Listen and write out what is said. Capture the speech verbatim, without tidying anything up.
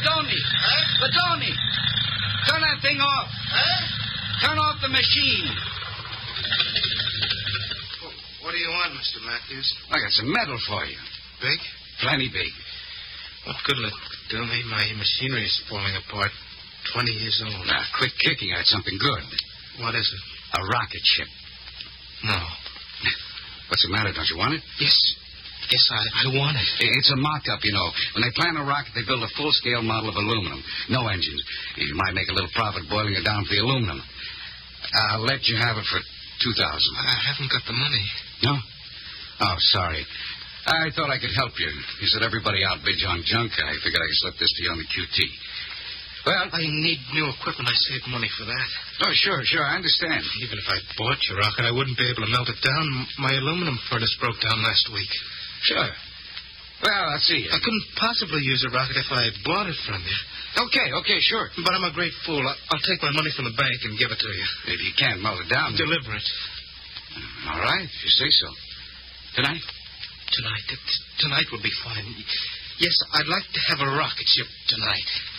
Badoni. Huh? Badoni. Turn that thing off. Huh? Turn off the machine. What do you want, Mister Matthews? I got some metal for you. Big? Plenty big. What good will it do me? My machinery is falling apart. Twenty years old. Now, quit kicking. I got something good. What is it? A rocket ship. No. What's the matter? Don't you want it? Yes. Yes, I, I want it. It's a mock-up, you know. When they plan a rocket, they build a full-scale model of aluminum. No engines. You might make a little profit boiling it down for the aluminum. I'll let you have it for two thousand dollars. I haven't got the money. No? Oh, sorry. I thought I could help you. You said everybody outbids on junk. I figured I could slip this to you on the Q T. Well, I need new equipment. I saved money for that. Oh, sure, sure. I understand. Even if I bought your rocket, I wouldn't be able to melt it down. My aluminum furnace broke down last week. Sure. Well, I'll see you. I couldn't possibly use a rocket if I bought it from you. Okay, okay, sure. But I'm a great fool. I'll take my money from the bank and give it to you. If you can't melt it down... Deliver it. All right, if you say so. Tonight? Tonight. Tonight would be fine. Yes, I'd like to have a rocket ship tonight.